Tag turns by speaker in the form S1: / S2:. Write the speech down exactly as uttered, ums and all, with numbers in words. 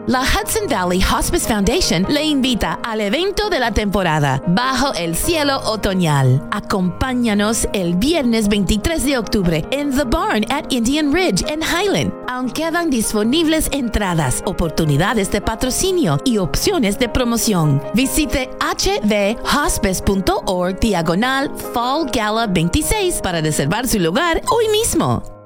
S1: La Hudson Valley Hospice Foundation le invita al evento de la temporada, Bajo el Cielo Otoñal. Acompáñanos el viernes veintitrés de octubre en The Barn at Indian Ridge en Highland. Aún quedan disponibles entradas, oportunidades de patrocinio y opciones de promoción. Visite hvhospice.org diagonal Fall Gala veintiséis para reservar su lugar hoy mismo.